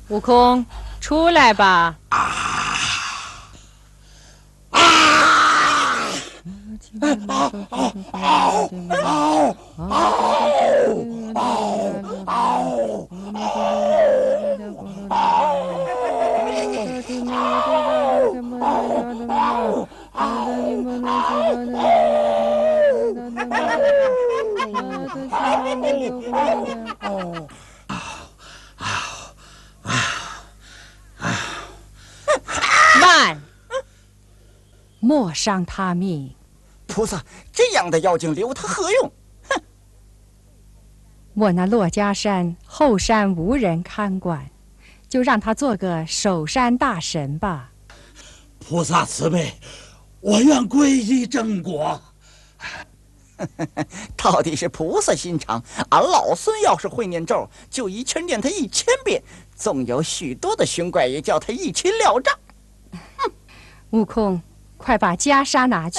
悟空，出来吧！慢，莫伤他命。 菩萨，这样的妖精留他何用？哼！ 我那珞珈山后山无人看管，就让他做个守山大神吧。 菩萨慈悲，我愿皈依正果。 到底是菩萨心肠，俺老孙要是会念咒，就一气念他1000遍，纵有许多的凶怪，也叫他一起了账。 悟空，快把袈裟拿去。